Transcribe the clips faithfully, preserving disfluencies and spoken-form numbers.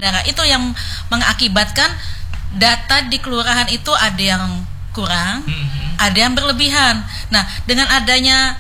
bandara. Itu yang mengakibatkan data di kelurahan itu ada yang kurang, mm-hmm. ada yang berlebihan. Nah, dengan adanya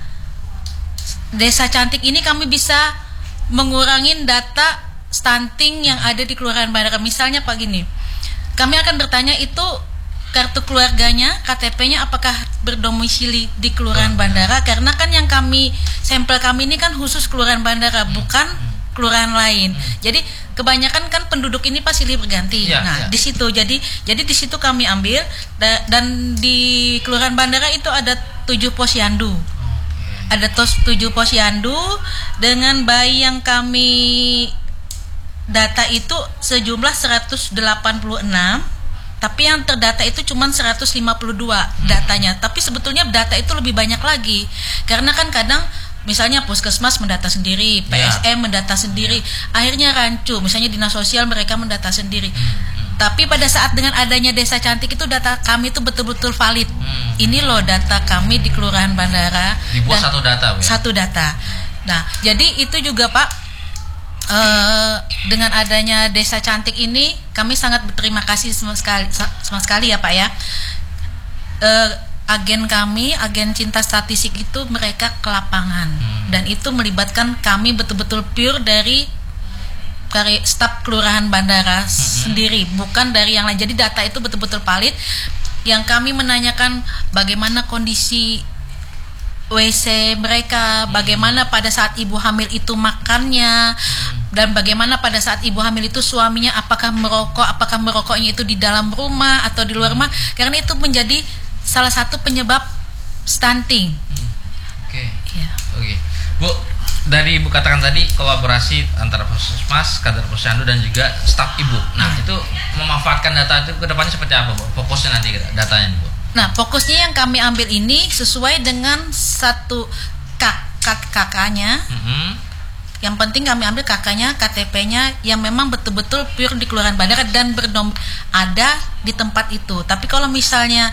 Desa Cantik ini kami bisa mengurangi data stunting yang ada di kelurahan bandara. Misalnya Pak gini, kami akan bertanya itu kartu keluarganya, K T P-nya apakah berdomisili di kelurahan bandara, karena kan yang kami sampel kami ini kan khusus kelurahan bandara, bukan kelurahan lain. Jadi kebanyakan kan penduduk ini pasti silih berganti. Ya, nah, ya. di situ jadi jadi di situ kami ambil da, dan di kelurahan bandara itu ada tujuh posyandu. Okay. Ada tos tujuh posyandu dengan bayi yang kami data itu sejumlah seratus delapan puluh enam. Tapi yang terdata itu cuma seratus lima puluh dua datanya. Tapi sebetulnya data itu lebih banyak lagi. Karena kan kadang misalnya puskesmas mendata sendiri, P S M ya. mendata sendiri. Ya. Akhirnya rancu, misalnya dinas sosial mereka mendata sendiri. Hmm. Tapi pada saat dengan adanya Desa Cantik itu data kami itu betul-betul valid. Hmm. Ini loh data kami di Kelurahan Bandara. Dibuat satu data, ya? Satu data. Nah, jadi itu juga Pak. Uh, dengan adanya Desa Cantik ini kami sangat berterima kasih sama sekali, sama sekali ya Pak ya. Uh, agen kami, agen Cinta Statistik itu mereka ke lapangan hmm. dan itu melibatkan kami betul-betul pure dari dari staf Kelurahan Bandara hmm. sendiri, bukan dari yang lain. Jadi data itu betul-betul valid. Yang kami menanyakan bagaimana kondisi W C mereka, bagaimana pada saat ibu hamil itu makannya, dan bagaimana pada saat ibu hamil itu suaminya apakah merokok, apakah merokoknya itu di dalam rumah atau di luar rumah, karena itu menjadi salah satu penyebab stunting. Oke, okay. ya. Oke, okay. Bu, dari Ibu katakan tadi kolaborasi antara puskesmas, kader posyandu dan juga staf Ibu. Nah, ya. itu memanfaatkan data itu ke depannya seperti apa, Bu? Fokusnya nanti datanya, Bu. Nah, fokusnya yang kami ambil ini sesuai dengan satu kak, kak, kakaknya. Mm-hmm. Yang penting kami ambil kakaknya, K T P-nya yang memang betul-betul pure di Kelurahan Bandara dan berdom ada di tempat itu. Tapi kalau misalnya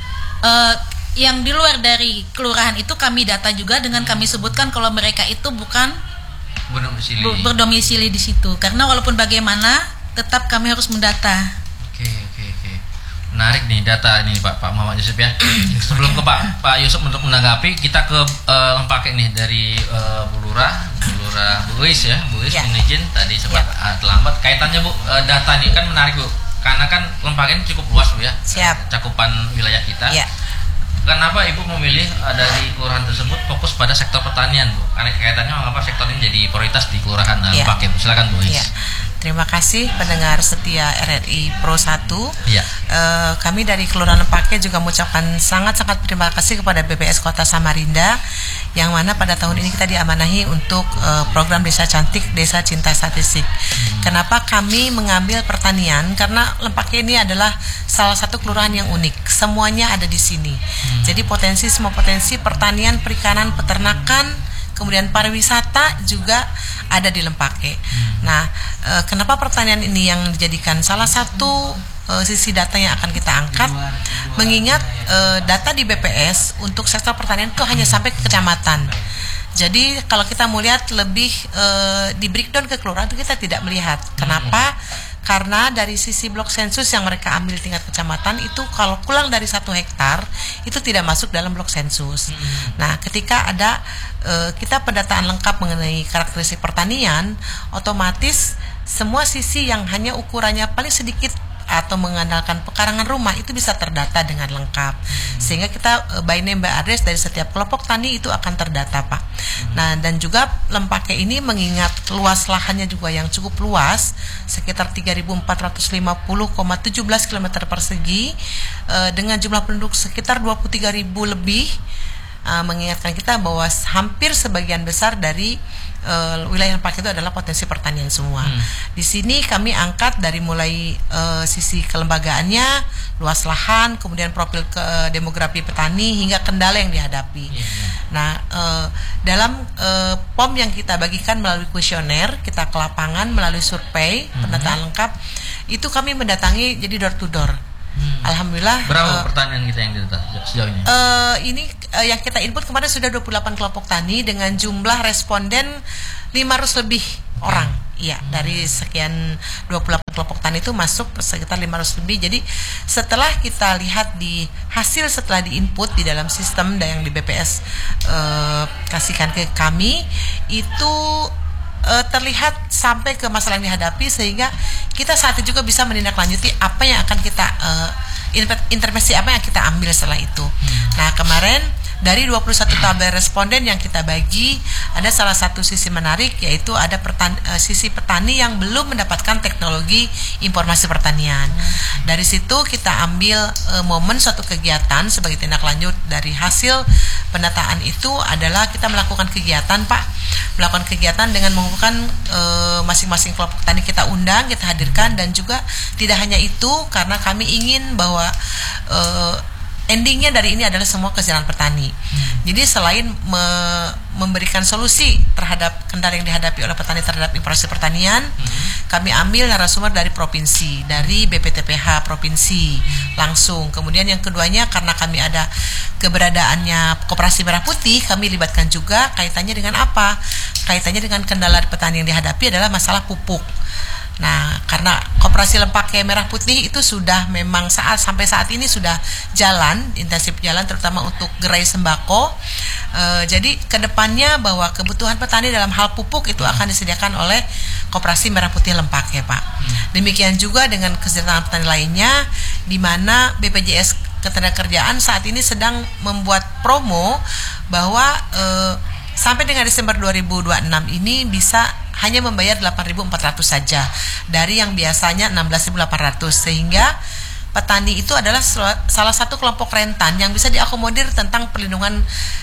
uh, yang di luar dari kelurahan itu kami data juga dengan kami sebutkan kalau mereka itu bukan berdomisili, berdomisili di situ. Karena walaupun bagaimana tetap kami harus mendata. Oke, oke, oke. Menarik nih data ini Pak Pak Muhammad Yusuf ya. Sebelum ke Pak Pak Yusuf untuk menanggapi, kita ke uh, Lempake nih dari uh, Bu Lurah, Bu Lurah Bu Is ya, Bu Is ya. Izin tadi sempat ya. uh, terlambat. Kaitannya Bu uh, data ini kan menarik Bu, karena kan Lempake ini cukup luas Bu ya. Siap. Cakupan wilayah kita. Ya. Kenapa Ibu memilih uh, dari kelurahan tersebut fokus pada sektor pertanian Bu? Karena kaitannya mengapa sektor ini jadi prioritas di kelurahan uh, ya. Lempake Bu. Silakan Bu Is. Ya. Terima kasih pendengar setia R R I Pro satu. Ya. E, kami dari Kelurahan Lempake juga mengucapkan sangat-sangat terima kasih kepada B P S Kota Samarinda, yang mana pada tahun ini kita diamanahi untuk e, program Desa Cantik, Desa Cinta Statistik. Hmm. Kenapa kami mengambil pertanian? Karena Lempake ini adalah salah satu kelurahan yang unik. Semuanya ada di sini. Hmm. Jadi potensi semua potensi pertanian, perikanan, peternakan, kemudian pariwisata juga ada di Lempake. Hmm. Nah, e, kenapa pertanian ini yang dijadikan salah satu e, sisi data yang akan kita angkat? Mengingat e, data di B P S untuk sektor pertanian itu hanya sampai ke kecamatan. Jadi kalau kita mau lihat lebih e, di breakdown ke kelurahan itu kita tidak melihat. Kenapa? Karena dari sisi blok sensus yang mereka ambil tingkat kecamatan itu kalau kurang dari satu hektar itu tidak masuk dalam blok sensus. Hmm. Nah, ketika ada e, kita pendataan lengkap mengenai karakteristik pertanian, otomatis semua sisi yang hanya ukurannya paling sedikit atau mengandalkan pekarangan rumah itu bisa terdata dengan lengkap. Hmm. Sehingga kita by name by address dari setiap kelompok tani itu akan terdata, Pak. Hmm. Nah, dan juga Lempake ini mengingat luas lahannya juga yang cukup luas, sekitar tiga ribu empat ratus lima puluh koma satu tujuh kilometer persegi uh, dengan jumlah penduduk sekitar dua puluh tiga ribu lebih, uh, mengingatkan kita bahwa hampir sebagian besar dari Uh, wilayah Lempake itu adalah potensi pertanian semua. Hmm. Di sini kami angkat dari mulai uh, sisi kelembagaannya, luas lahan, kemudian profil ke uh, demografi petani hingga kendala yang dihadapi. Yeah, yeah. Nah, uh, dalam uh, P O M yang kita bagikan melalui kuesioner, kita ke lapangan melalui survei, hmm. pendataan lengkap, itu kami mendatangi jadi door to door. Hmm. Alhamdulillah. Berapa uh, pertanyaan kita yang didata sejauh ini? Uh, ini uh, yang kita input kemarin sudah dua puluh delapan kelompok tani dengan jumlah responden lima ratus lebih orang. Iya, hmm. dari sekian dua puluh delapan kelompok tani itu masuk sekitar lima ratus lebih. Jadi setelah kita lihat di hasil setelah di input di dalam sistem yang di B P S eh, kasihkan ke kami itu eh, terlihat sampai ke masalah yang dihadapi, sehingga kita saat itu juga bisa menindaklanjuti apa yang akan kita eh, intervensi apa yang kita ambil setelah itu. Hmm. Nah, kemarin dari dua puluh satu tabel responden yang kita bagi, ada salah satu sisi menarik, yaitu ada pertani, uh, sisi petani yang belum mendapatkan teknologi informasi pertanian. Dari situ kita ambil uh, momen suatu kegiatan sebagai tindak lanjut dari hasil pendataan itu adalah kita melakukan kegiatan, Pak. Melakukan kegiatan dengan mengumpulkan uh, masing-masing kelompok tani kita undang, kita hadirkan, dan juga tidak hanya itu, karena kami ingin bahwa uh, endingnya dari ini adalah semua kesejahteraan petani. Hmm. Jadi selain me- memberikan solusi terhadap kendala yang dihadapi oleh petani terhadap informasi pertanian, hmm. kami ambil narasumber dari provinsi, dari B P T P H provinsi langsung. Kemudian yang keduanya, karena kami ada keberadaannya Koperasi Merah Putih, kami libatkan juga. Kaitannya dengan apa? Kaitannya dengan kendala petani yang dihadapi adalah masalah pupuk. Nah, karena Koperasi Lempake Merah Putih itu sudah memang saat sampai saat ini sudah jalan, intensif jalan, terutama untuk gerai sembako. E, jadi kedepannya bahwa kebutuhan petani dalam hal pupuk itu akan disediakan oleh Koperasi Merah Putih Lempake, Pak. Demikian juga dengan kesejahteraan petani lainnya, di mana B P J S Ketenagakerjaan saat ini sedang membuat promo bahwa e, sampai dengan Desember dua ribu dua puluh enam ini bisa hanya membayar delapan ribu empat ratus saja dari yang biasanya enam belas ribu delapan ratus, sehingga petani itu adalah salah satu kelompok rentan yang bisa diakomodir tentang perlindungan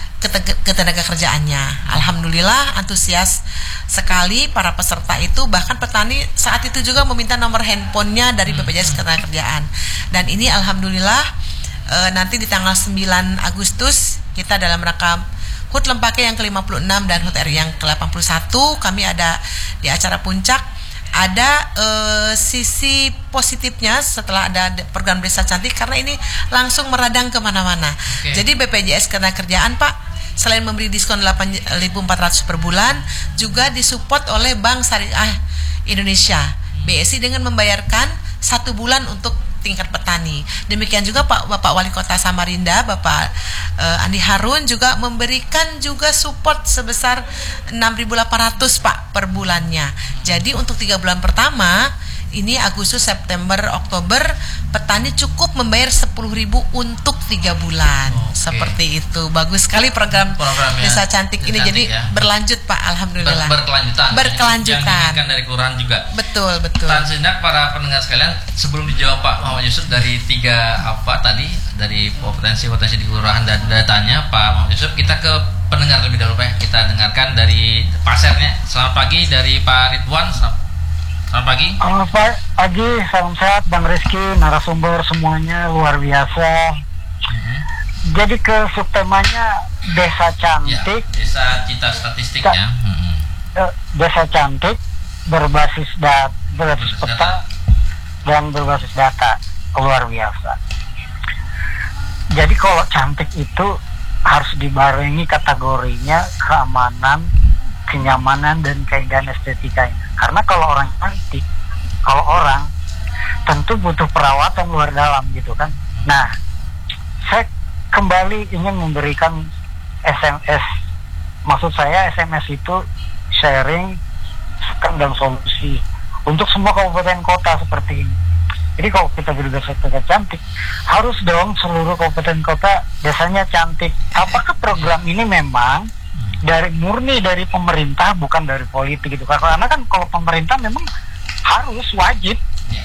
ketenagakerjaannya. Alhamdulillah antusias sekali para peserta itu, bahkan petani saat itu juga meminta nomor handphonenya dari B P J S Ketenagakerjaan. Dan ini alhamdulillah e, nanti di tanggal sembilan Agustus kita dalam rangka H U T Lempake yang ke lima puluh enam dan H U T R I yang ke delapan puluh satu, kami ada di acara puncak, ada uh, sisi positifnya setelah ada program Desa Cantik, karena ini langsung meradang kemana-mana. Okay. Jadi B P J S Ketenagakerjaan, Pak, selain memberi diskon delapan ribu empat ratus per bulan, juga disupport oleh Bank Syariah Indonesia, B S I, dengan membayarkan satu bulan untuk tingkat petani. Demikian juga Pak Bapak Wali Kota Samarinda, Bapak uh, Andi Harun, juga memberikan juga support sebesar enam ribu delapan ratus, Pak, per bulannya. Jadi untuk tiga bulan pertama ini, Agustus, September, Oktober, petani cukup membayar sepuluh ribu untuk tiga bulan. Oke. Seperti itu. Bagus sekali program Desa Cantik ini. Cantik, jadi ya, berlanjut, Pak, alhamdulillah. Ber- berkelanjutan. Berkelanjutan. Yang diinginkan dari kelurahan juga. Betul, betul. Tan Sendak, para pendengar sekalian, sebelum dijawab Pak Muhammad Yusuf dari tiga apa tadi, dari potensi-potensi di kelurahan dan datanya Pak Muhammad Yusuf, kita ke pendengar lebih dahulu, Pak. Kita dengarkan dari pasarnya. Selamat pagi dari Pak Ridwan. Selamat Selamat pagi. Selamat pagi, salam sehat Bang Rizky, narasumber semuanya luar biasa. Mm-hmm. Jadi ke subtemanya Desa Cantik. Ya, desa Cita Statistiknya. Ca- mm-hmm. Desa Cantik berbasis dat, berbasis peta data. Dan berbasis data, luar biasa. Jadi kalau cantik itu harus dibarengi kategorinya keamanan, kenyamanan, dan keindahan estetikanya. Karena kalau orang cantik, kalau orang tentu butuh perawatan luar dalam gitu kan. Nah, saya kembali ingin memberikan S M S. Maksud saya S M S itu sharing dan solusi untuk semua kabupaten kota seperti ini. Jadi kalau kita berdasar cantik, harus dong seluruh kabupaten kota desanya cantik. Apakah program ini memang dari murni dari pemerintah, bukan dari politik gitu? Karena kan kalau pemerintah memang harus wajib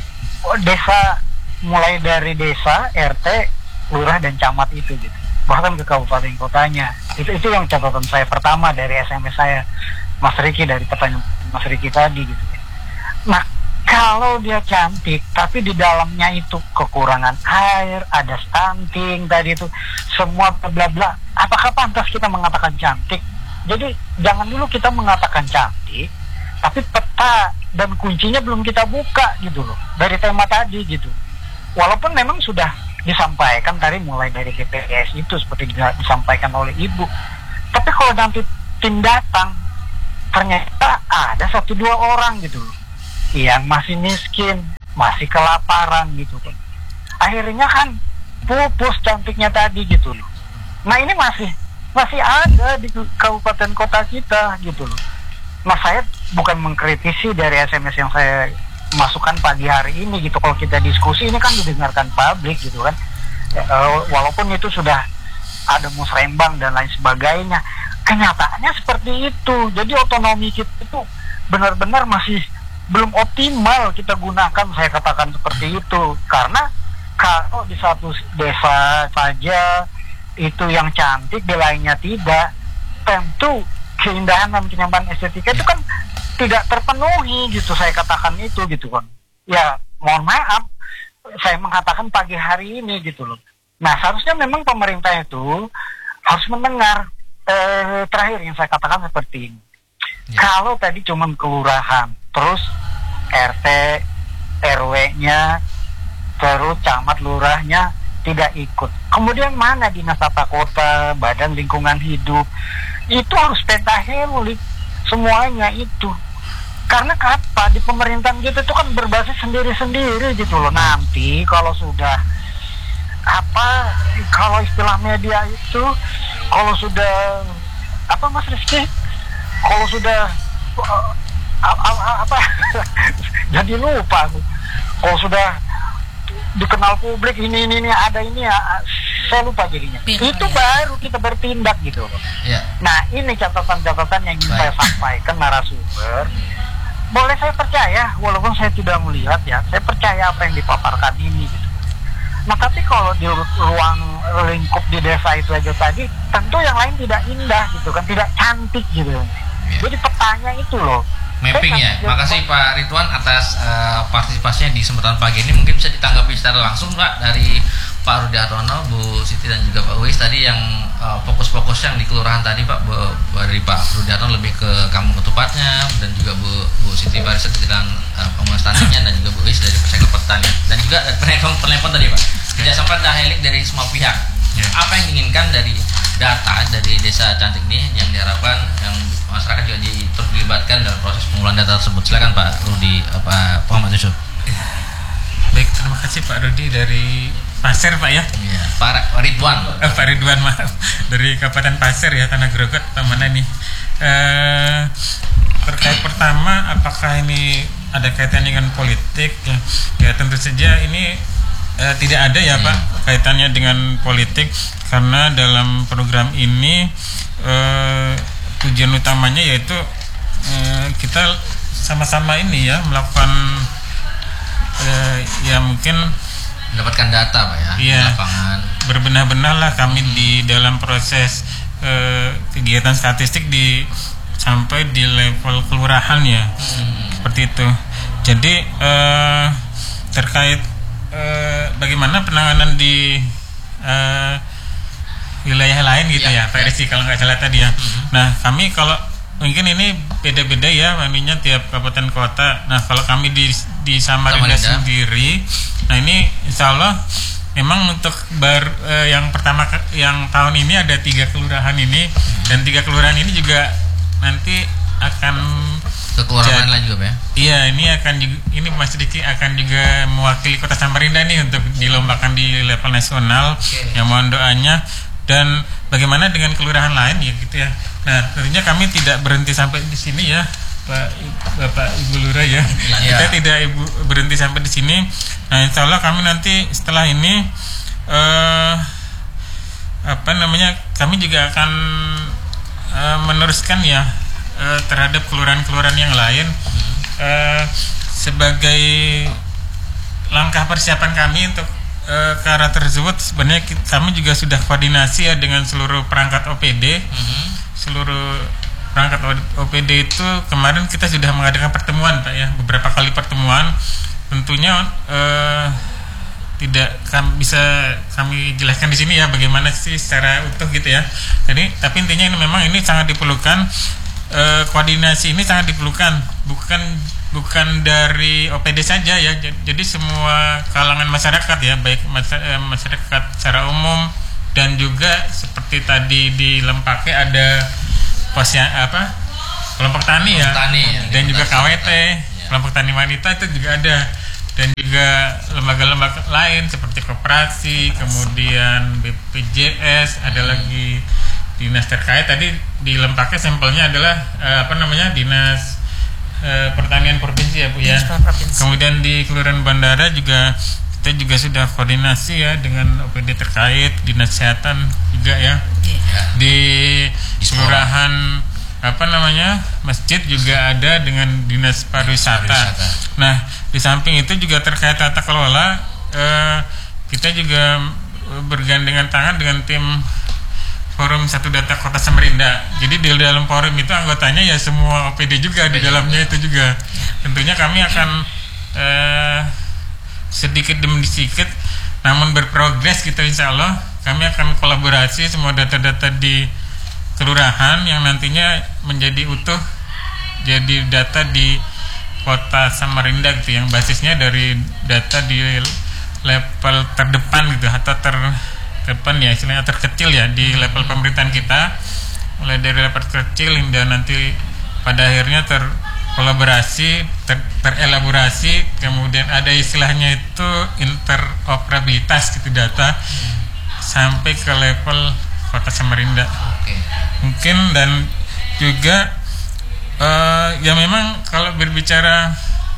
desa, mulai dari desa, R T, lurah dan camat itu gitu, bahkan ke kabupaten kotanya. Itu itu yang catatan saya pertama dari S M S saya, Mas Riki, dari pertanyaan Mas Riki tadi gitu. Nah, kalau dia cantik tapi di dalamnya itu kekurangan air, ada stunting tadi itu, semua bla bla bla, apakah pantas kita mengatakan cantik? Jadi jangan dulu kita mengatakan cantik, tapi peta dan kuncinya belum kita buka gitu loh, dari tema tadi gitu. Walaupun memang sudah disampaikan tadi mulai dari B P S itu seperti disampaikan oleh Ibu, tapi kalau nanti tim datang ternyata ada satu dua orang gitu loh yang masih miskin, masih kelaparan gitu kan. Akhirnya kan pupus cantiknya tadi gitu loh. Nah ini masih masih ada di kabupaten kota kita gitu loh. Nah saya bukan mengkritisi dari S M S yang saya masukkan pagi hari ini gitu. Kalau kita diskusi ini kan didengarkan publik gitu kan. E, walaupun itu sudah ada musrembang dan lain sebagainya, kenyataannya seperti itu. Jadi otonomi kita itu benar-benar masih belum optimal kita gunakan, saya katakan seperti itu. Karena kalau di satu desa saja itu yang cantik, di lainnya tidak, tentu keindahan dan kenyamanan estetika itu kan tidak terpenuhi gitu, saya katakan itu gitu kan. Ya mohon maaf saya mengatakan pagi hari ini gitu loh. Nah seharusnya memang pemerintah itu harus mendengar. Eh, terakhir yang saya katakan seperti ini, ya. Kalau tadi cuma kelurahan, terus R T, R W-nya, terus camat lurahnya tidak ikut, kemudian mana dinas tata kota, badan lingkungan hidup, itu harus pentahelik semuanya itu. Karena apa, di pemerintahan kita itu kan berbasis sendiri-sendiri gitu loh. Nanti kalau sudah apa, kalau istilah media itu, kalau sudah apa Mas Rizky, kalau sudah uh, uh, apa jadi lupa aku. Kalau sudah dikenal publik ini ini, ini ada ini ya, saya lupa jadinya. Itu ya. Baru kita bertindak gitu. Ya. Nah ini catatan-catatan yang ingin Baik. saya sampaikan narasumber. Boleh saya percaya, walaupun saya tidak melihat ya, saya percaya apa yang dipaparkan ini gitu. Nah tapi kalau di ruang lingkup di desa itu aja tadi, tentu yang lain tidak indah gitu kan, tidak cantik gitu. Ya. Jadi petanya itu loh. Mapping ya. Makasih Pak Ridwan atas uh, partisipasinya di kesempatan pagi ini. Mungkin bisa ditanggapi secara langsung Pak dari Pak Rudi Hartono, Bu Siti dan juga Pak Uwais tadi yang uh, fokus-fokus yang di kelurahan tadi Pak. Bu, dari Pak Rudi Hartono lebih ke kampung ketupatnya, dan juga Bu Bu Siti Barisa dengan uh, pengelola taninya, dan juga Bu Uwais dari Perseko Pertanian, dan juga penelpon penelpon tadi Pak. Kerjasama dahelik dari semua pihak. Ya. Apa yang diinginkan dari data dari desa cantik ini yang diharapkan yang masyarakat juga dilibatkan dalam proses pengumpulan data tersebut? Silakan Pak Rudi, Pak Muhammad Yusuf. Ya. Baik, terima kasih Pak Rudi dari Pasir Pak ya. Ya. Pak Ridwan. Eh, Pak Ridwan maaf dari Kabupaten Pasir ya, Tanah Grogot mana nih? Eh, terkait pertama, apakah ini ada kaitannya dengan politik ya? Ya tentu saja ini eh, tidak ada ya hmm. Pak kaitannya dengan politik, karena dalam program ini eh, tujuan utamanya yaitu eh, kita sama-sama ini ya melakukan eh, ya mungkin mendapatkan data Pak ya, iya, di lapangan. Berbenah-benah lah kami hmm. di dalam proses eh, kegiatan statistik di sampai di level kelurahan ya, hmm. seperti itu. Jadi eh, terkait eh, bagaimana penanganan di eh, wilayah lain gitu ya, ya Pak Rizky kalau nggak salah tadi ya. Hmm. Nah kami kalau mungkin ini beda-beda ya, maknanya tiap kabupaten kota. Nah kalau kami di di Samarinda, Samarinda sendiri, nah ini insya Allah memang untuk bar, eh, yang pertama yang tahun ini ada tiga kelurahan ini, hmm. dan tiga kelurahan ini juga nanti akan ke kelurahan lain juga Pak ya? Iya, ini akan juga, ini Mas Diki akan juga mewakili Kota Samarinda nih untuk dilombakan di level nasional. Okay. Yang mohon doanya. Dan bagaimana dengan kelurahan lain ya gitu ya. Nah tentunya kami tidak berhenti sampai di sini ya Pak Bapak Ibu Lurah ya. Ya. Kita tidak ibu berhenti sampai di sini. Nah insya Allah kami nanti setelah ini eh, apa namanya kami juga akan eh, meneruskan ya eh, terhadap kelurahan-kelurahan yang lain eh, sebagai langkah persiapan kami untuk ke arah tersebut. Sebenarnya kami juga sudah koordinasi ya dengan seluruh perangkat O P D. Mm-hmm. Seluruh perangkat O P D itu kemarin kita sudah mengadakan pertemuan Pak ya, beberapa kali pertemuan. Tentunya eh, tidak kami bisa kami jelaskan di sini ya bagaimana sih secara utuh gitu ya. Jadi tapi intinya ini memang ini sangat diperlukan, eh, koordinasi ini sangat diperlukan, bukan bukan dari O P D saja ya, jadi semua kalangan masyarakat ya, baik masyarakat secara umum, dan juga seperti tadi di Lempake ada pos yang apa kelompok tani ya, tani, ya dan juga K W T, ya. kelompok tani wanita itu juga ada, dan juga lembaga-lembaga lain seperti koperasi, kemudian B P J S, ada lagi dinas terkait. Tadi di Lempake sampelnya adalah eh, apa namanya dinas eh, pertanian provinsi ya Bu ya. Kemudian di Kelurahan Bandara juga kita juga sudah koordinasi ya dengan O P D terkait, dinas kesehatan juga ya. Yeah. Di kelurahan apa namanya masjid juga ada dengan dinas pariwisata. pariwisata. Nah di samping itu juga terkait tata kelola, eh, kita juga bergandengan tangan dengan tim Forum Satu Data Kota Samarinda. Jadi di dalam forum itu anggotanya ya semua O P D juga di dalamnya itu juga. Tentunya kami akan eh, sedikit demi sedikit, namun berprogres gitu insya Allah. Kami akan kolaborasi semua data-data di kelurahan yang nantinya menjadi utuh, jadi data di Kota Samarinda gitu, yang basisnya dari data di level terdepan gitu atau ter depan ya, istilahnya terkecil ya di level pemerintahan kita, mulai dari level terkecil hingga nanti pada akhirnya terkolaborasi, ter, terelaborasi, kemudian ada istilahnya itu interoperabilitas gitu data hmm. sampai ke level Kota Samarinda. Okay. Mungkin dan juga uh, ya memang kalau berbicara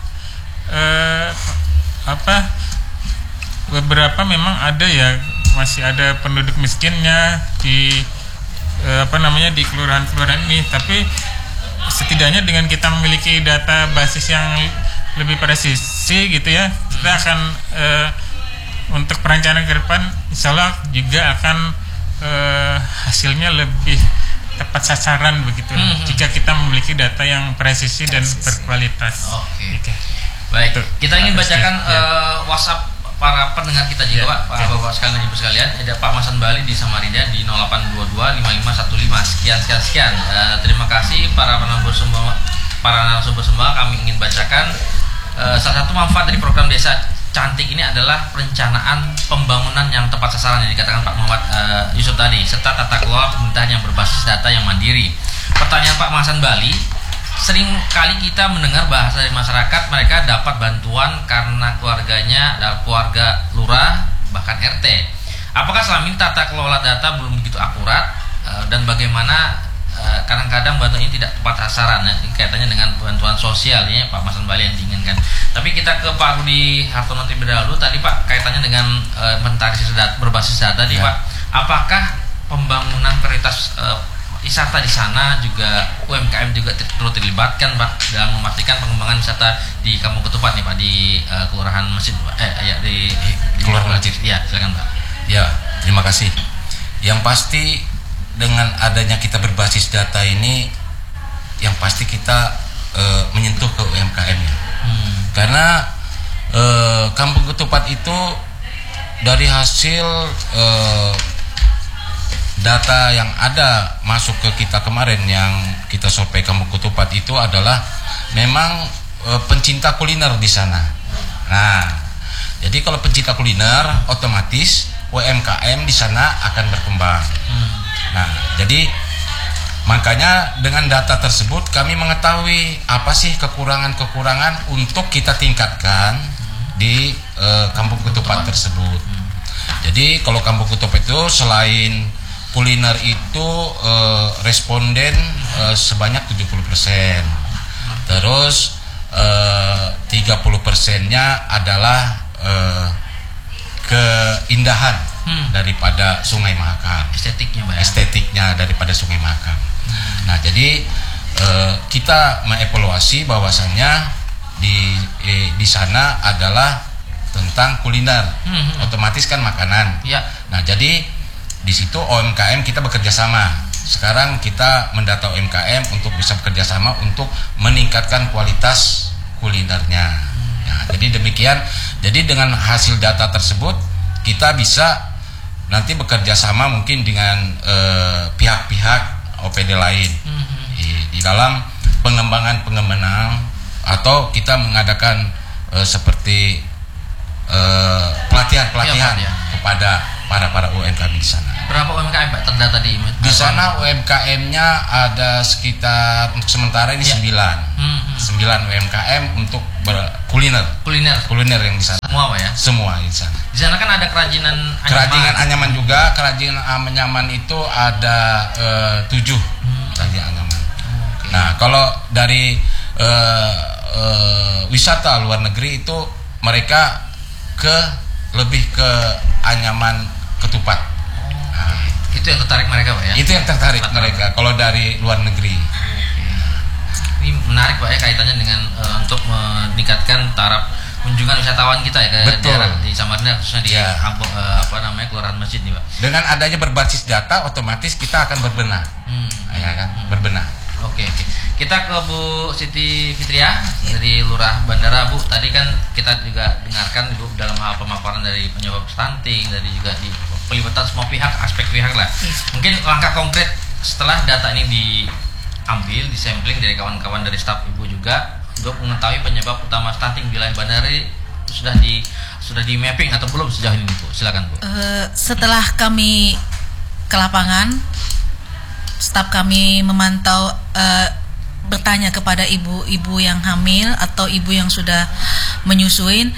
uh, apa beberapa memang ada ya, masih ada penduduk miskinnya di eh, apa namanya di kelurahan-kelurahan ini, tapi setidaknya dengan kita memiliki data basis yang lebih presisi gitu ya, kita akan eh, untuk perencanaan ke depan insya Allah juga akan eh, hasilnya lebih tepat sasaran begitu, hmm. jika kita memiliki data yang presisi dan berkualitas. Oke. Okay. Baik, Betul. kita ingin bacakan ya. uh, WhatsApp para pendengar kita juga, yeah, Pak, yeah. Bapak sekalian, Ibu sekalian. Ada Pak Masan Bali di Samarinda di nol delapan dua dua lima lima satu lima. Sekian sekian sekian. Uh, terima kasih para narasumber semua, para narasumber semua. Kami ingin bacakan uh, salah satu manfaat dari program Desa Cantik ini adalah perencanaan pembangunan yang tepat sasaran yang dikatakan Pak Muhammad uh, Yusuf tadi, serta tata kelola pemerintahan yang berbasis data yang mandiri. Pertanyaan Pak Masan Bali, sering kali kita mendengar bahasa dari masyarakat, mereka dapat bantuan karena keluarganya adalah keluarga lurah bahkan R T. Apakah selama ini tata kelola data belum begitu akurat, uh, dan bagaimana uh, kadang-kadang bantuan ini tidak tepat sasaran ya, kaitannya dengan bantuan sosial ya Pak Masan Bali yang diinginkan. Tapi kita ke Pak Rudi Hartono terlebih dahulu. Tadi Pak kaitannya dengan uh, inventarisasi data berbasis data di ya. Pak, apakah pembangunan prioritas uh, wisata di sana juga U M K M juga turut dilibatkan Pak dalam memastikan pengembangan wisata di Kampung Ketupat nih Pak, di uh, Kelurahan Masjid eh ya di, di Kelurahan Masjid. Ya, silakan Pak. Ya, terima kasih. Yang pasti dengan adanya kita berbasis data ini, yang pasti kita uh, menyentuh ke U M K M-nya. Hmm. Karena uh, Kampung Ketupat itu dari hasil uh, data yang ada masuk ke kita kemarin yang kita survei Kampung Ketupat itu adalah memang e, pencinta kuliner di sana. Nah, jadi kalau pencinta kuliner otomatis U M K M di sana akan berkembang. Nah, jadi makanya dengan data tersebut kami mengetahui apa sih kekurangan-kekurangan untuk kita tingkatkan di e, Kampung Ketupat tersebut. Jadi kalau Kampung Ketupat itu selain kuliner itu eh, responden eh, sebanyak tujuh puluh persen. Terus eh, tiga puluh persennya adalah eh, keindahan hmm. daripada Sungai Mahakam. Estetiknya, Mbak. Estetiknya daripada Sungai Mahakam. Hmm. Nah, jadi eh, kita mengevaluasi bahwasannya di eh, di sana adalah tentang kuliner. Hmm. Otomatis kan makanan. Ya. Nah, jadi di situ U M K M kita bekerja sama. Sekarang kita mendata U M K M untuk bisa bekerja sama untuk meningkatkan kualitas kulinernya. Nah, jadi demikian. Jadi dengan hasil data tersebut kita bisa nanti bekerja sama mungkin dengan eh, pihak-pihak O P D lain di, di dalam pengembangan-pengembangan, atau kita mengadakan eh, seperti pelatihan-pelatihan. Ya, kepada para para U M K M di sana. Berapa U M K M Pak terdata di Di sana U M K M-nya ada sekitar untuk sementara ini ya. sembilan. Hmm, hmm. sembilan U M K M untuk kuliner. Kuliner. Kuliner yang di sana. Semua Pak ya? Semua di sana. Di sana kan ada kerajinan anyaman. Kerajinan anyaman juga, kerajinan anyaman itu ada uh, tujuh hmm. kerajinan anyaman. Oh, okay. Nah, kalau dari uh, uh, wisata luar negeri itu mereka ke lebih ke anyaman ketupat. Oh, nah, itu yang tertarik mereka Pak ya? Itu yang tertarik Betul. mereka kalau dari luar negeri. Okay. Ini menarik Pak ya kaitannya dengan uh, untuk meningkatkan taraf kunjungan wisatawan kita ya ke Betul. daerah di Samarinda khususnya di ya. kampung uh, apa namanya Kelurahan Masjid nih Pak. Dengan adanya berbasis data otomatis kita akan berbenah. Hmm. Ya kan? Hmm. Berbenah. Oke, oke. Kita ke Bu Siti Fitria dari Lurah Bandara Bu. Tadi kan kita juga dengarkan Bu dalam hal pemaparan dari penyebab stunting, dari juga di pelibatan semua pihak, aspek pihak lah. Mungkin langkah konkret setelah data ini diambil, disampling dari kawan-kawan dari staf Ibu juga untuk mengetahui penyebab utama stunting di wilayah bandara itu sudah di sudah di mapping atau belum sejauh ini Bu? Silakan Bu. Uh, setelah kami ke lapangan, staf kami memantau, uh, bertanya kepada ibu-ibu yang hamil atau ibu yang sudah menyusuin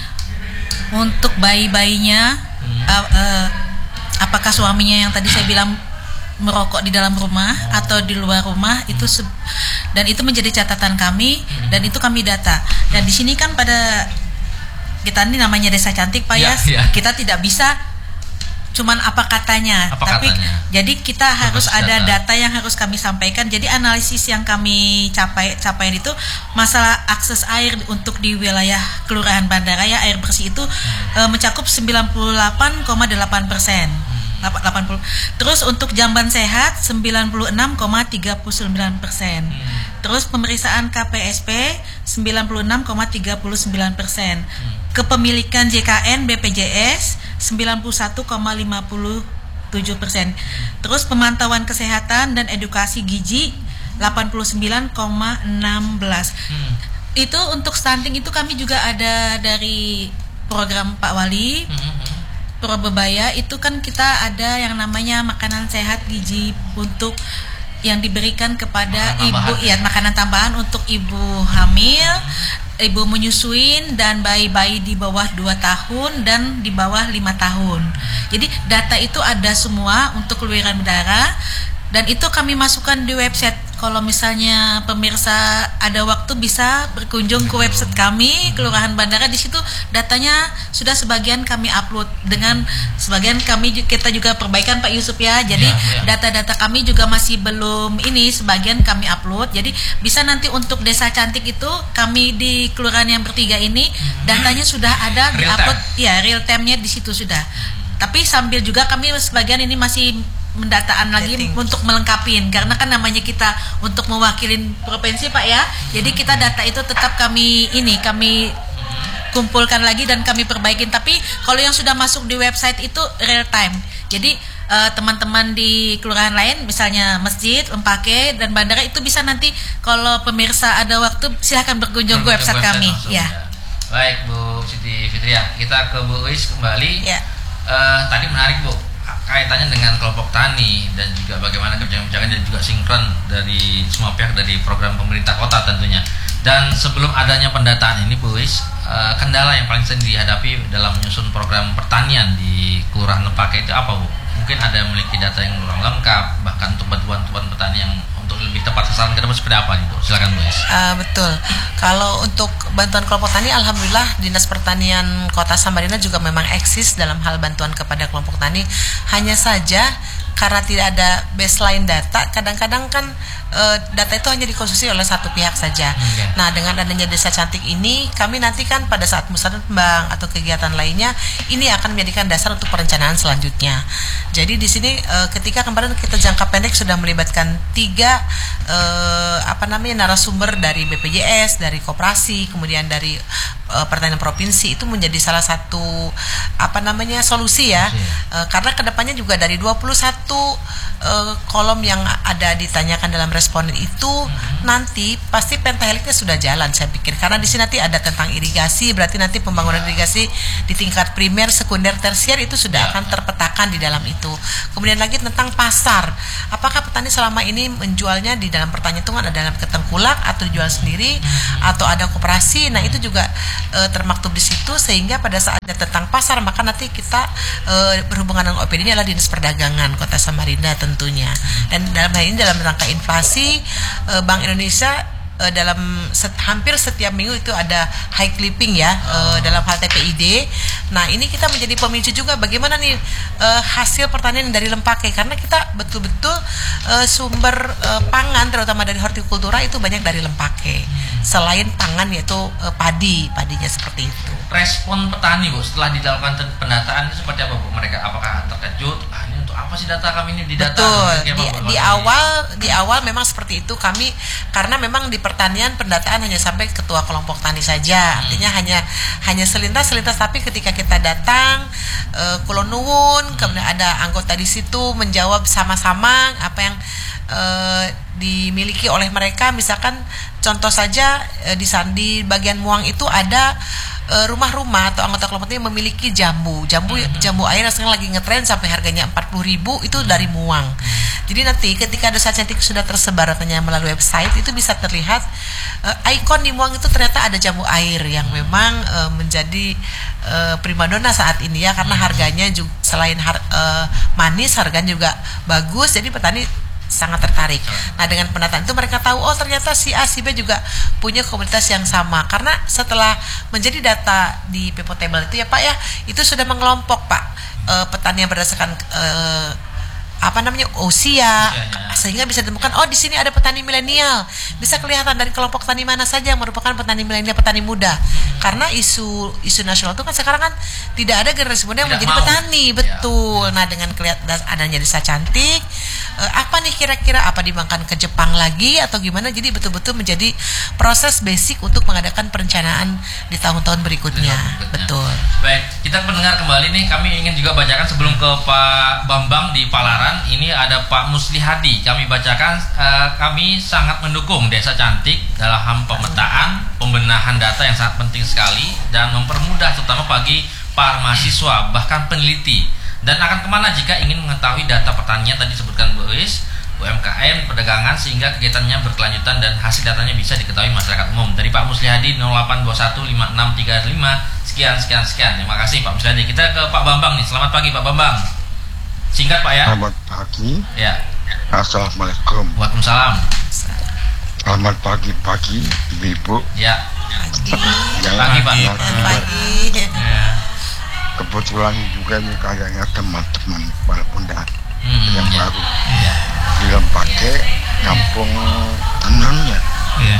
untuk bayi-bayinya, hmm. uh, uh, apakah suaminya yang tadi saya bilang merokok di dalam rumah oh. atau di luar rumah, itu se- dan itu menjadi catatan kami hmm. dan itu kami data. Dan di sini kan pada kita ini namanya Desa Cantik Pak ya, ya. Kita tidak bisa cuman apa katanya, apa tapi katanya? Jadi kita harus Terus ada data. data yang harus kami sampaikan. Jadi analisis yang kami capai capai itu masalah akses air untuk di wilayah Kelurahan Bandaraya, air bersih itu hmm. e, mencakup sembilan puluh delapan koma delapan persen. delapan puluh. Terus untuk jamban sehat sembilan puluh enam koma tiga sembilan persen. Hmm. Terus pemeriksaan K P S P sembilan puluh enam koma tiga sembilan persen. Hmm. Kepemilikan J K N B P J S sembilan puluh satu koma lima tujuh persen. Terus pemantauan kesehatan dan edukasi gizi delapan puluh sembilan koma enam belas. Hmm. Itu untuk stunting itu kami juga ada dari program Pak Wali. Hmm. Probebaya itu kan kita ada yang namanya makanan sehat gizi untuk yang diberikan kepada makanan ibu tambahan. Ya makanan tambahan untuk ibu hamil, hmm. ibu menyusuin dan bayi-bayi di bawah dua tahun dan di bawah lima tahun. Jadi data itu ada semua untuk Kelurahan Bandara dan itu kami masukkan di website. Kalau misalnya pemirsa ada waktu bisa berkunjung ke website kami Kelurahan Bandara, di situ datanya sudah sebagian kami upload dengan sebagian kami kita juga perbaikan Pak Yusuf ya. Jadi ya, ya. data-data kami juga masih belum ini, sebagian kami upload. Jadi bisa nanti untuk Desa Cantik itu kami di kelurahan yang bertiga ini datanya sudah ada di upload ya, real time-nya di situ sudah. Tapi sambil juga kami sebagian ini masih mendataan lagi Dating. Untuk melengkapin karena kan namanya kita untuk mewakilin provinsi Pak ya. Jadi kita data itu tetap kami ini kami kumpulkan lagi dan kami perbaikin. Tapi kalau yang sudah masuk di website itu real time. Jadi uh, teman-teman di kelurahan lain misalnya masjid, Empake dan bandara itu bisa nanti kalau pemirsa ada waktu silahkan berkunjung ke website, website kami langsung, ya. ya. Baik Bu Siti Fitria, kita ke Bu Uis kembali. Ya. Uh, tadi menarik Bu kaitannya dengan kelompok tani dan juga bagaimana kebijakan-kebijakan dan juga sinkron dari semua pihak dari program pemerintah kota tentunya. Dan sebelum adanya pendataan ini Bu Uis, uh, kendala yang paling sering dihadapi dalam menyusun program pertanian di Kelurahan Empake itu apa Bu? Mungkin ada yang memiliki data yang kurang lengkap, bahkan untuk bantuan-bantuan petani yang untuk lebih tepat sasaran ke depan seperti apa nih Bu? Silakan Bu Uis. Uh, betul. Kalau untuk bantuan kelompok tani, alhamdulillah Dinas Pertanian Kota Samarinda juga memang eksis dalam hal bantuan kepada kelompok tani. Hanya saja karena tidak ada baseline data, kadang-kadang kan e, data itu hanya dikonsumsi oleh satu pihak saja. Okay. Nah, dengan adanya Desa Cantik ini, kami nanti kan pada saat musyawarah kembang atau kegiatan lainnya, ini akan menjadikan dasar untuk perencanaan selanjutnya. Jadi di sini e, ketika kemarin kita jangka pendek sudah melibatkan tiga e, apa namanya narasumber dari B P J S, dari koperasi, kemudian dari e, pertanian provinsi, itu menjadi salah satu apa namanya solusi ya. Okay. E, karena kedepannya juga dari dua puluh satu uh, kolom yang ada ditanyakan dalam responden itu hmm. nanti pasti pentaheliknya sudah jalan saya pikir, karena di sini nanti ada tentang irigasi, berarti nanti pembangunan irigasi di tingkat primer, sekunder, tersier itu sudah ya. akan terpetakan di dalam itu. Kemudian lagi tentang pasar, apakah petani selama ini menjualnya di dalam pertanian itu ada dalam ketengkulak atau dijual sendiri hmm. atau ada koperasi, nah itu juga uh, termaktub di situ, sehingga pada saat ada tentang pasar maka nanti kita uh, berhubungan dengan O P D ini adalah Dinas Perdagangan Kota Samarinda tentunya. Dan dalam hal ini dalam rangka inflasi, uh, Bank Indonesia uh, dalam set, hampir setiap minggu itu ada high clipping ya uh, dalam hal T P I D. Nah ini kita menjadi pemicu juga bagaimana nih uh, hasil pertanian dari Lempake, karena kita betul-betul uh, sumber uh, pangan terutama dari hortikultura itu banyak dari Lempake. Selain pangan yaitu uh, padi, padinya seperti itu. Respon petani Bu setelah dilakukan pendataan itu seperti apa Bu? Mereka apakah terkejut? Ah, ini untuk apa sih data kami ini didata? Betul. Di, di awal di awal memang seperti itu kami, karena memang di pertanian pendataan hanya sampai ketua kelompok tani saja. Hmm. Artinya hanya hanya selintas-selintas, tapi ketika kita datang uh, Kulon Nuwun, hmm. kemudian ada anggota di situ menjawab sama-sama apa yang uh, dimiliki oleh mereka. Misalkan contoh saja uh, di Sandi bagian Muang itu ada rumah-rumah atau anggota kelompok ini memiliki jambu jambu mm-hmm. jambu air yang sekarang lagi ngetren sampai harganya empat puluh ribu itu dari Muang. Mm-hmm. Jadi nanti ketika Desa Cantik sudah tersebar katanya melalui website itu bisa terlihat uh, ikon di Muang itu ternyata ada jambu air yang memang uh, menjadi uh, primadona saat ini ya, karena harganya juga selain har- uh, manis harganya juga bagus, jadi petani sangat tertarik. Nah dengan pendataan itu mereka tahu oh ternyata si A si B juga punya komunitas yang sama, karena setelah menjadi data di People Table itu ya Pak ya, itu sudah mengelompok Pak e, petani yang berdasarkan e, apa namanya usia, usianya. Sehingga bisa ditemukan oh di sini ada petani milenial, bisa kelihatan dari kelompok tani mana saja yang merupakan petani milenial, petani muda. Hmm. Karena isu isu nasional itu kan sekarang kan tidak ada generasi muda yang tidak menjadi mau. petani, betul. Ya. Nah dengan kelihatan adanya Desa Cantik, eh, apa nih kira-kira apa dimakan ke Jepang lagi atau gimana? Jadi betul-betul menjadi proses basic untuk mengadakan perencanaan di tahun-tahun berikutnya. berikutnya. Betul. Baik, kita pendengar kembali nih, kami ingin juga bacakan sebelum ke Pak Bambang di Palaran. Ini ada Pak Musli Hadi. Kami bacakan, uh, kami sangat mendukung Desa Cantik dalam pemetaan, pembenahan data yang sangat penting sekali dan mempermudah terutama bagi para mahasiswa bahkan peneliti. Dan akan kemana jika ingin mengetahui data pertanian tadi disebutkan Bu Is, U M K M, perdagangan, sehingga kegiatannya berkelanjutan dan hasil datanya bisa diketahui masyarakat umum. Dari Pak Musli Hadi nol delapan dua satu lima enam tiga lima sekian sekian sekian. Terima kasih Pak Musli Hadi. Kita ke Pak Bambang nih. Selamat pagi Pak Bambang. Singkat Pak ya. Selamat pagi. Ya. Assalamualaikum. Waalaikumsalam. Selamat pagi-pagi Ibu. Ya. Pagi. Yang pagi Pak. Pagi. Ya. Kebetulan juga ini kayaknya teman-teman walaupun dah hmm, yang ya. baru Ya. di Lempake, kampung tenunnya. Ya.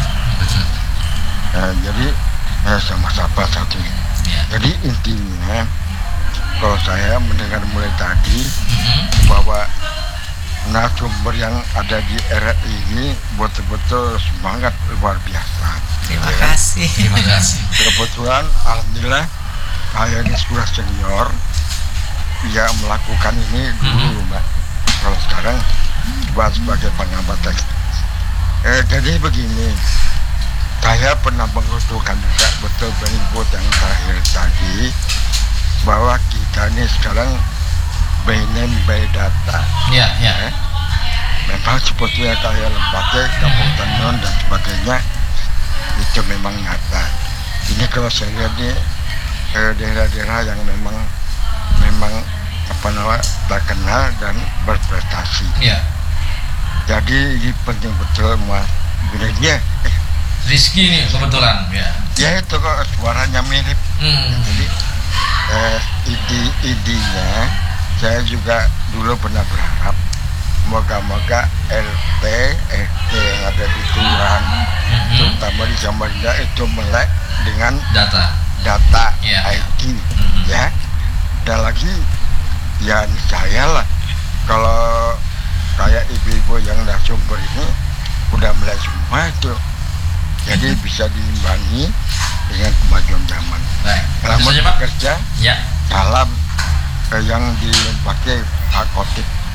Nah, jadi eh, sama sahabat satu. Ya. Jadi intinya kalau saya mendengar mulai tadi Mm-hmm. bahwa narasumber yang ada di R R I ini betul-betul semangat luar biasa. Terima ya. kasih. Terima kasih. Kebetulan alhamdulillah saya ini sudah senior, ya melakukan ini dulu mm-hmm. Mbak. Kalau sekarang buat sebagai pengamat teks. Eh, jadi begini, saya pernah mengusulkan juga betul input yang terakhir tadi, bahwa kita ini sekarang by name by data. Ya, ya. Eh, memang sepertinya kayak Lempake, Kampung Tenun dan sebagainya itu memang nyata. Ini kalau saya lihat di eh, daerah-daerah yang memang memang apa namanya terkenal dan berprestasi. Ya. Jadi ini penting betul mas. Bilangnya eh, Rizky nih kebetulan. Ya. ya itu kok suaranya mirip. Hmm. Jadi eh, ide-idenya saya juga dulu pernah berharap moga-moga R T R T yang ada di kelurahan mm-hmm. terutama di Samarinda itu melek dengan data data yeah. I T mm-hmm. ya, dan lagi ya saya lah kalau kayak ibu-ibu yang dah sumber ini udah melek semua itu, jadi mm-hmm. bisa diimbangi dengan kemajuan zaman. Baik. Selamat bekerja. Ya. Salam eh, yang dipakai Pak Kotip.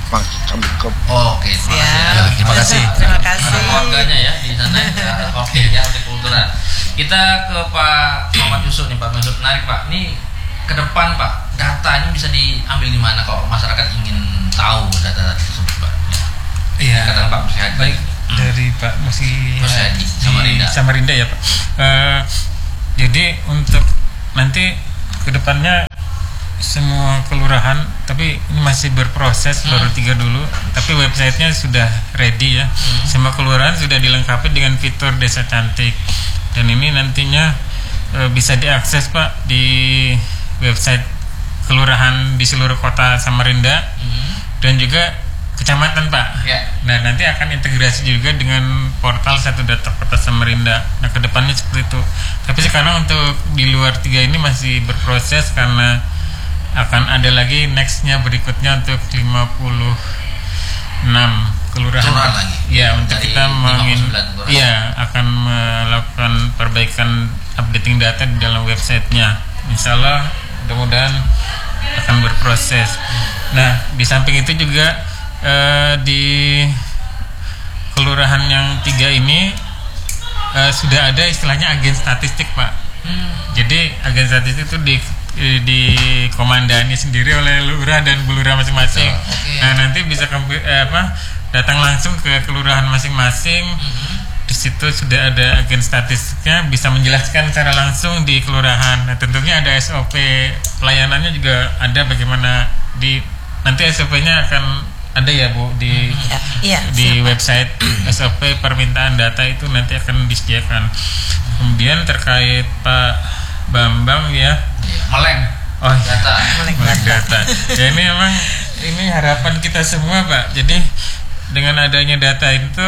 Assalamualaikum. Oh, oke, terima kasih. Ya, terima kasih. Terima kasih. Ada warganya ya di sana. Ya, oke, ya kultural. Kita ke Pak Muhammad Yusuf nih, Pak Yusuf. Menarik Pak. Ini ke depan Pak, data ini bisa diambil di mana kalau masyarakat ingin tahu data-data tersebut Pak? Iya. Kata Pak Musyahadi. Baik, dari Pak Musi Musyahadi, di Samarinda. Samarinda ya Pak. Uh, jadi untuk nanti kedepannya semua kelurahan, tapi ini masih berproses, hmm. baru tiga dulu, tapi websitenya sudah ready ya. Hmm. Semua kelurahan sudah dilengkapi dengan fitur Desa Cantik, dan ini nantinya e, bisa diakses Pak di website kelurahan di seluruh kota Samarinda, hmm. dan juga kecamatan Pak. Ya. Nah nanti akan integrasi juga dengan portal Satu Data Kota Samarinda. Nah kedepannya seperti itu. Tapi sekarang untuk di luar tiga ini masih berproses karena akan ada lagi nextnya berikutnya untuk lima puluh enam kelurahan. Kelurahan lagi. Ya, untuk dari kita mengin, ya akan melakukan perbaikan updating data di dalam websitenya. Insya Allah mudah-mudahan akan berproses. Nah, di samping itu juga eh, di kelurahan yang tiga ini eh, sudah ada istilahnya agen statistik Pak. Hmm. Jadi agen statistik itu di di komandani sendiri oleh lurah dan bulurah masing-masing. Oh, okay. Nah nanti bisa ke, eh, apa datang langsung ke kelurahan masing-masing. Mm-hmm. Di situ sudah ada agen statistiknya, bisa menjelaskan secara langsung di kelurahan. Nah tentunya ada S O P pelayanannya juga ada, bagaimana di nanti S O P-nya akan ada ya Bu di ya, iya, di siapa? website S O P permintaan data itu nanti akan disediakan. Kemudian terkait Pak Bambang ya, meleng oh data, meleng data. Ya ini memang ini harapan kita semua Pak. Jadi dengan adanya data itu,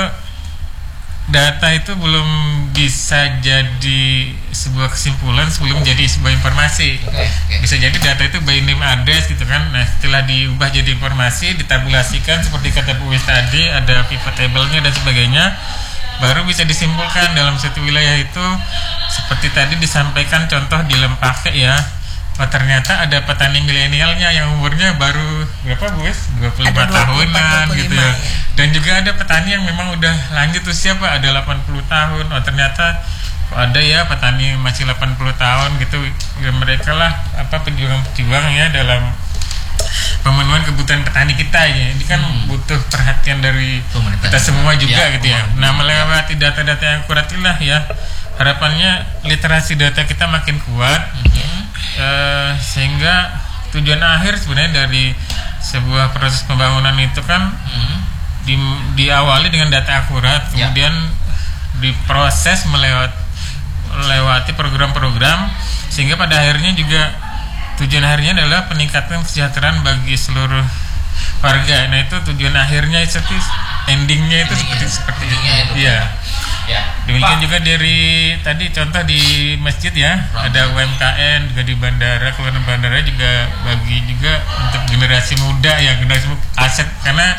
data itu belum bisa jadi sebuah kesimpulan sebelum jadi sebuah informasi. Okay, okay. Bisa jadi data itu by name address gitu kan. Nah setelah diubah jadi informasi, ditabulasikan seperti kata Bu Wis tadi, ada pivot table-nya dan sebagainya, baru bisa disimpulkan dalam satu wilayah itu. Seperti tadi disampaikan contoh di Lempake ya, oh, ternyata ada petani milenialnya yang umurnya baru berapa Bu Wis? dua puluh lima tahunan gitu ya. Dan juga ada petani yang memang udah lanjut usia Pak, ada delapan puluh tahun. Oh ternyata kok ada ya petani masih delapan puluh tahun gitu. Ya, mereka lah apa pejuang-pejuang ya dalam pemenuhan kebutuhan petani kita ya. Ini kan hmm. butuh perhatian dari pemerintah kita semua juga ya, gitu ya. Nah melewati data-data yang akurat lah ya, harapannya literasi data kita makin kuat, mm-hmm. uh, sehingga tujuan akhir sebenarnya dari sebuah proses pembangunan itu kan mm-hmm. di, diawali dengan data akurat, kemudian yeah. diproses melewat melewati program-program, sehingga pada akhirnya juga tujuan akhirnya adalah peningkatan kesejahteraan bagi seluruh warga. Nah itu tujuan akhirnya, itu endingnya itu seperti seperti itu. Iya. Ya. Demikian Pak. Juga dari tadi contoh di masjid ya, Pak. Ada U M K M juga di bandara, kelurahan bandara juga bagi juga untuk generasi muda ya, generasi aset, karena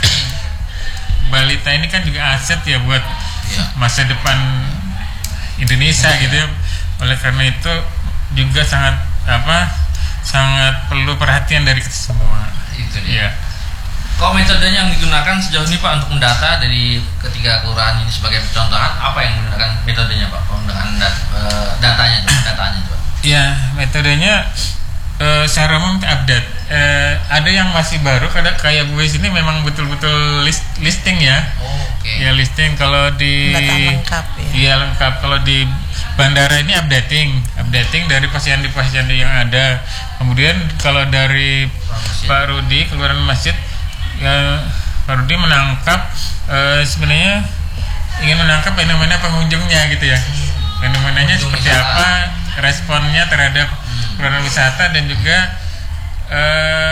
balita ini kan juga aset ya buat ya. Masa depan Indonesia ya. Gitu ya. Oleh karena itu juga sangat apa sangat perlu perhatian dari kita semua. Itu dia. Ya. Kalau metodenya yang digunakan sejauh ini Pak untuk mendata dari ketiga kelurahan ini sebagai contohan, apa yang digunakan metodenya Pak penggunaan dat, uh, datanya datanya Pak? Ya metodenya uh, secara umum update. Uh, ada yang masih baru, kada kayak Bu Wis ini memang betul-betul list, listing ya. Oh, oke. Okay. Ya listing kalau di data lengkap ya. Iya lengkap. Kalau di bandara ini updating, updating dari posyandu-posyandu yang ada. Kemudian kalau dari Pak Rudi kelurahan masjid, ya Pak Rudi menangkap e, sebenarnya ingin menangkap fenomena pengunjungnya gitu ya, fenomenanya seperti wisata. Apa, responnya terhadap kelurahan wisata, dan juga e,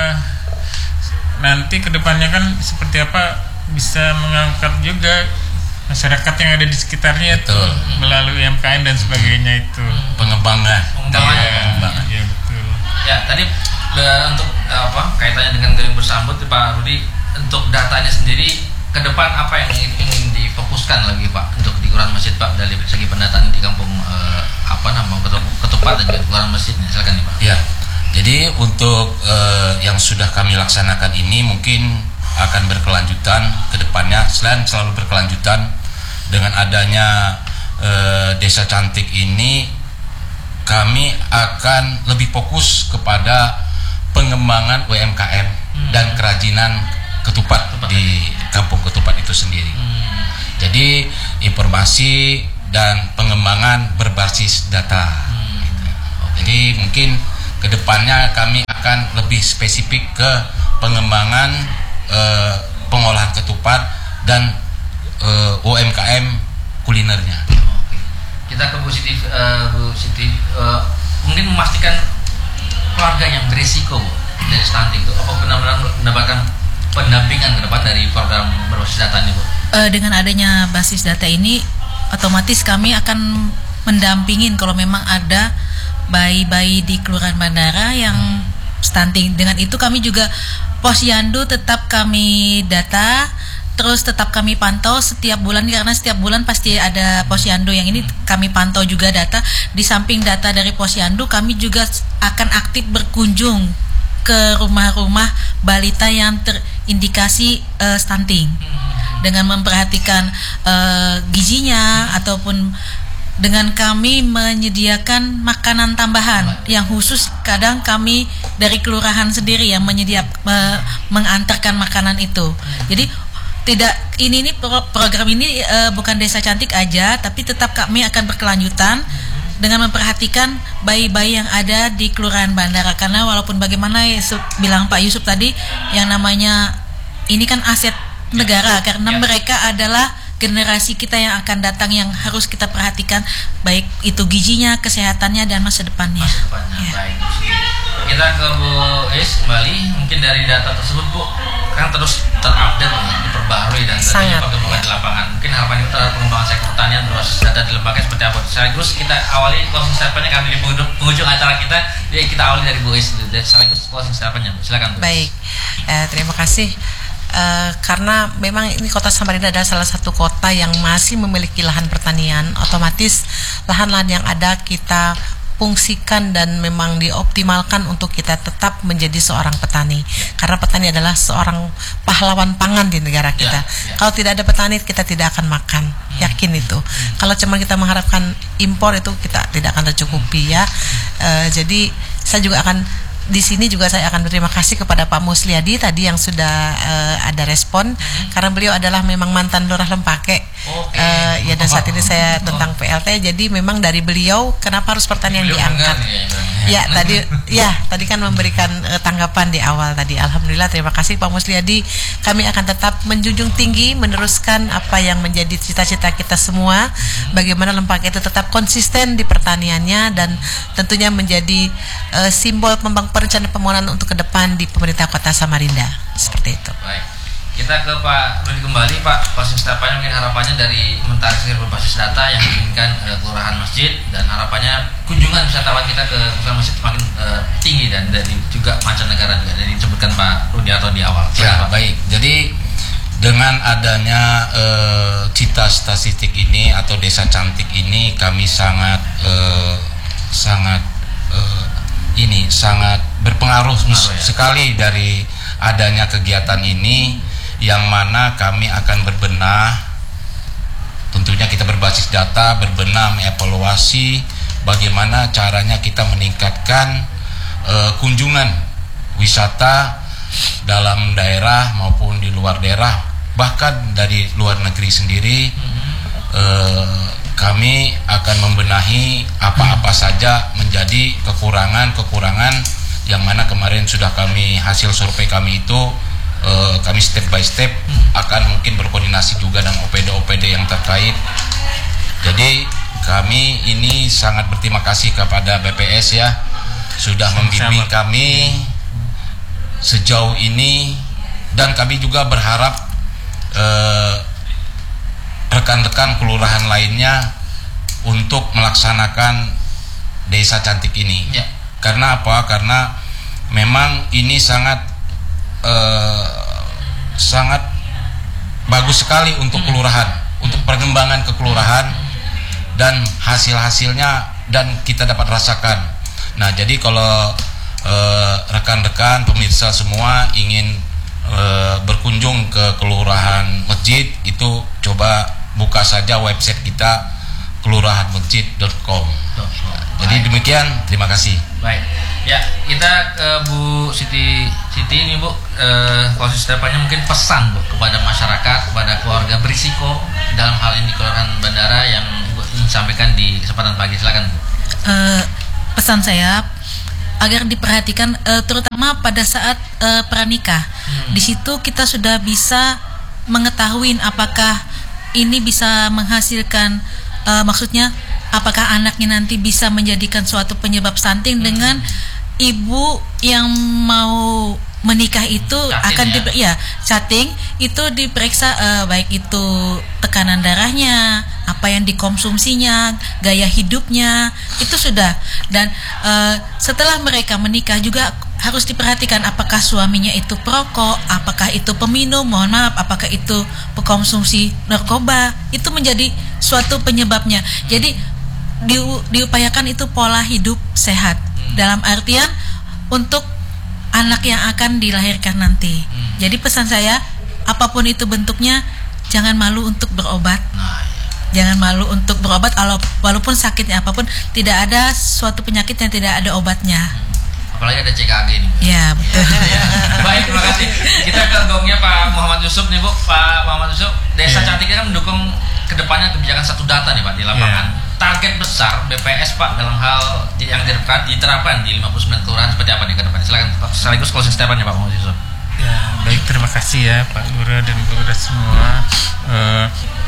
nanti kedepannya kan seperti apa bisa mengangkat juga masyarakat yang ada di sekitarnya itu melalui U M K M dan sebagainya itu pengembangan. Pengembangan. Ya, pengembangan. Ya, betul. Ya tadi untuk apa kaitannya dengan Galing Bersambut Pak Rudi, untuk datanya sendiri ke depan apa yang ingin, ingin difokuskan lagi Pak untuk di kelurahan masjid Pak dari segi pendataan di kampung eh, apa nama Ketupat dan juga kelurahan masjidnya, silakan nih Pak. Ya, jadi untuk eh, yang sudah kami laksanakan ini mungkin akan berkelanjutan ke depannya. Selain selalu berkelanjutan dengan adanya uh, Desa Cantik ini, kami akan lebih fokus kepada pengembangan U M K M hmm. dan kerajinan ketupat, ketupat di Kampung Ketupat itu sendiri. Hmm. Jadi informasi dan pengembangan berbasis data. Hmm. Gitu. Jadi mungkin kedepannya kami akan lebih spesifik ke pengembangan uh, pengolahan ketupat dan uh, U M K M kulinernya. Oke. Kita ke Bu Siti, uh, Bu Siti uh, mungkin memastikan keluarga yang berisiko dari stunting itu apa benar-benar mendapatkan pendampingan ke depan dari program berbasis data ini, Bu? Uh, dengan adanya basis data ini, otomatis kami akan mendampingin kalau memang ada bayi-bayi di Kelurahan Bandara yang stunting. Dengan itu kami juga posyandu tetap kami data, terus tetap kami pantau setiap bulan, karena setiap bulan pasti ada posyandu yang ini kami pantau juga data. Di samping data dari posyandu, kami juga akan aktif berkunjung ke rumah-rumah balita yang terindikasi uh, stunting dengan memperhatikan uh, gizinya, ataupun dengan kami menyediakan makanan tambahan yang khusus. Kadang kami dari kelurahan sendiri yang menyediakan me, mengantarkan makanan itu. Jadi tidak ini ini program ini uh, bukan Desa Cantik aja, tapi tetap kami akan berkelanjutan dengan memperhatikan bayi-bayi yang ada di Kelurahan Bandara, karena walaupun bagaimana Yusuf, bilang Pak Yusuf tadi, yang namanya ini kan aset negara, karena mereka adalah generasi kita yang akan datang yang harus kita perhatikan, baik itu gizinya, kesehatannya, dan masa depannya. Masa depannya, ya. Baik. Kita ke Bu Is kembali, mungkin dari data tersebut Bu kan terus terupdate, diperbarui dan tentunya perkembangan di lapangan. Mungkin harapan kita terhadap pengembangan sektor pertanian berbasis data di lembaga seperti apa? Sekaligus kita awali closing statement-nya kami di penghujung acara kita, jadi kita awali dari Bu Is dulu. Sekaligus closing statement-nya, Bu. Silakan Bu. Baik, eh, terima kasih. Uh, karena memang ini Kota Samarinda adalah salah satu kota yang masih memiliki lahan pertanian, otomatis lahan-lahan yang ada kita fungsikan dan memang dioptimalkan untuk kita tetap menjadi seorang petani, karena petani adalah seorang pahlawan pangan di negara kita. Ya, ya. Kalau tidak ada petani, kita tidak akan makan, yakin itu. Hmm. Kalau cuma kita mengharapkan impor, itu kita tidak akan tercukupi ya. Uh, jadi saya juga akan di sini juga saya akan berterima kasih kepada Pak Musliadi tadi yang sudah uh, ada respon, hmm. karena beliau adalah memang mantan Lurah Lempake. Okay. Uh, ya dan saat ini saya tentang P L T, jadi memang dari beliau kenapa harus pertanian beliau diangkat. Ya, ya tadi ya tadi kan memberikan uh, tanggapan di awal tadi. Alhamdulillah, terima kasih Pak Musliadi. Kami akan tetap menjunjung tinggi meneruskan apa yang menjadi cita-cita kita semua, hmm. bagaimana Lempake itu tetap konsisten di pertaniannya dan tentunya menjadi uh, simbol pembang perencanaan pembangunan untuk ke depan di pemerintah Kota Samarinda. Seperti itu. Baik. Kita ke Pak Rudi kembali, Pak. Closing statement mungkin harapannya dari inventarisir berbasis data yang diinginkan uh, kelurahan masjid, dan harapannya kunjungan wisatawan kita ke kelurahan masjid semakin uh, tinggi, dan dari juga mancanegara juga dari disebutkan Pak Rudi atau di awal. Ya, Pak. Baik. Jadi dengan adanya uh, cita statistik ini atau Desa Cantik ini, kami sangat uh, sangat uh, ini sangat berpengaruh Pengaruh, ya. sekali dari adanya kegiatan ini, yang mana kami akan berbenah, tentunya kita berbasis data, berbenah mengevaluasi bagaimana caranya kita meningkatkan uh, kunjungan wisata dalam daerah maupun di luar daerah, bahkan dari luar negeri sendiri. uh, Kami akan membenahi apa-apa saja menjadi kekurangan-kekurangan yang mana kemarin sudah kami, hasil survei kami itu uh, kami step by step akan mungkin berkoordinasi juga dengan O P D O P D yang terkait. Jadi kami ini sangat berterima kasih kepada B P S ya, sudah membimbing kami sejauh ini, dan kami juga berharap uh, rekan-rekan kelurahan lainnya untuk melaksanakan Desa Cantik ini. Ya. Karena apa? Karena memang ini sangat eh, sangat bagus sekali untuk hmm. kelurahan, untuk perkembangan kekelurahan, dan hasil-hasilnya dan kita dapat rasakan. Nah, jadi kalau eh, rekan-rekan pemirsa semua ingin e, berkunjung ke kelurahan masjid, itu coba buka saja website kita kelurahan masjid dot com. Jadi demikian, terima kasih. Baik, ya kita ke Bu Siti Siti ini Bu, eh, proses depannya mungkin pesan Bu kepada masyarakat, kepada keluarga berisiko dalam hal ini Kelurahan Bandara yang Ibu ingin sampaikan di kesempatan pagi, silakan Bu. Uh, pesan saya agar diperhatikan, uh, terutama pada saat uh, pranikah. Hmm. Di situ kita sudah bisa mengetahui apakah ini bisa menghasilkan, uh, maksudnya apakah anaknya nanti bisa menjadikan suatu penyebab stunting, hmm. dengan ibu yang mau menikah itu chatting akan ya, di, ya chatting itu diperiksa, uh, baik itu tekanan darahnya, apa yang dikonsumsinya, gaya hidupnya, itu sudah. Dan uh, setelah mereka menikah juga harus diperhatikan apakah suaminya itu perokok, apakah itu peminum, mohon maaf, apakah itu pengkonsumsi narkoba, itu menjadi suatu penyebabnya. Jadi Diu, diupayakan itu pola hidup sehat, hmm. dalam artian untuk anak yang akan dilahirkan nanti. hmm. Jadi pesan saya, apapun itu bentuknya, jangan malu untuk berobat. Nah, ya. Jangan malu untuk berobat, walaupun sakitnya apapun, tidak ada suatu penyakit yang tidak ada obatnya. hmm. Apalagi ada C K G nih. Ya, betul. Ya. Baik, terima kasih. Kita ke gongnya Pak Muhammad Yusuf nih Bu. Pak Muhammad Yusuf, Desa ya. Cantiknya kan mendukung kedepannya kebijakan satu data nih Pak di lapangan. Ya. Target besar B P S Pak dalam hal yang diterapkan, diterapkan di lima puluh sembilan kelurahan seperti apa nih ke depan? Silakan sekaligus closing statement-nya Pak Muhammad Yusuf. Ya, baik, terima kasih ya Pak Lurah dan Bu Lurah semua. Uh,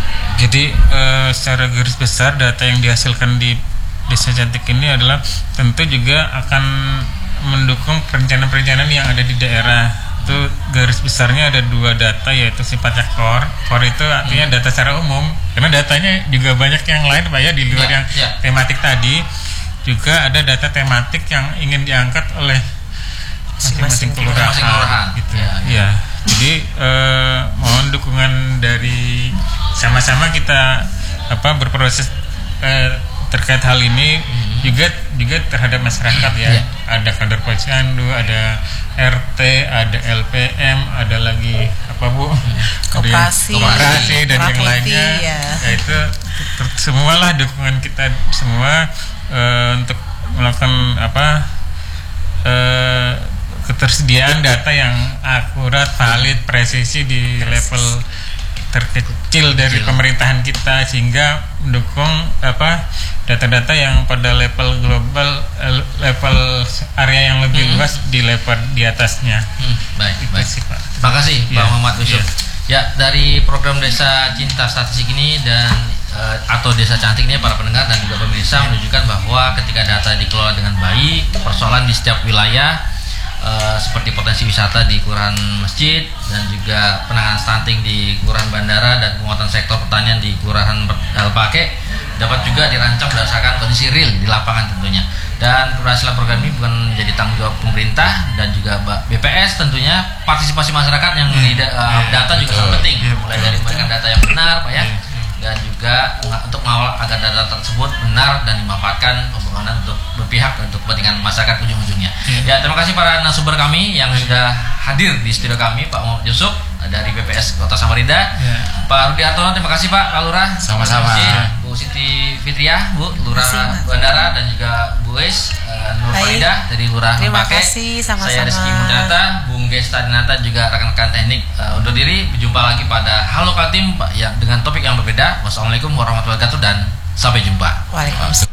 jadi uh, secara garis besar data yang dihasilkan di Desa Cantik ini adalah tentu juga akan mendukung perencanaan-perencanaan yang ada di daerah. Itu garis besarnya ada dua data, yaitu sifatnya core. Core itu artinya hmm. data secara umum, karena datanya juga banyak yang lain Pak ya, di luar ya, yang ya. tematik tadi. Juga ada data tematik yang ingin diangkat oleh masing-masing kelurahan gitu. Ya, ya. ya. Jadi eh, mohon dukungan dari sama-sama kita apa berproses eh, terkait hal ini, hmm. juga juga terhadap masyarakat ya. ya. Ada kader posyandu, ada R T, ada L P M, ada lagi apa Bu? Koperasi, koperasi dan yang lainnya. Ya. Ya itu semualah dukungan kita semua uh, untuk melakukan apa uh, ketersediaan data yang akurat, valid, presisi di level terkecil dari pemerintahan kita, sehingga mendukung apa data-data yang pada level global, level area yang lebih hmm. luas di level di atasnya. Hmm. Baik, itu baik. Sih, Pak. Terima kasih Pak ya, Muhammad Yusuf. Ya. ya, dari program Desa Cinta Statistik ini dan uh, atau Desa Cantik ini, para pendengar dan juga pemirsa, ya. menunjukkan bahwa ketika data dikelola dengan baik, persoalan di setiap wilayah Uh, seperti potensi wisata di Kelurahan Masjid dan juga penanganan stunting di Kelurahan Bandara dan penguatan sektor pertanian di Kelurahan Dalpake dapat juga dirancang berdasarkan kondisi real di lapangan tentunya. Dan keberhasilan program ini bukan menjadi tanggung jawab pemerintah dan juga B P S, tentunya partisipasi masyarakat yang hmm. di uh, data juga sangat penting, yeah, mulai dari memberikan data yang benar Pak ya, yeah. dan juga untuk mengawal agar data tersebut benar dan dimanfaatkan pembangunan untuk berpihak untuk kepentingan masyarakat ujung-ujungnya. Yeah. Ya, terima kasih para narasumber kami yang sudah hadir di studio kami, Pak Muhammad Yusuf dari B P S Kota Samarinda, yeah. Pak Rudi Hartono, terima kasih Pak Lurah, sama-sama, Bu Siti Fitriah, Bu Lurah Bandara, dan juga Bu Wes uh, Nur Farida dari Lurah Terima Pake. kasih, sama-sama. Saya Rizky Mundanata, Bung Gesta Dinata, juga rekan-rekan teknik uh, undur diri. Berjumpa lagi pada Halo Kaltim ya, dengan topik yang berbeda. Wassalamualaikum warahmatullahi wabarakatuh dan sampai jumpa. Waalaikumsalam.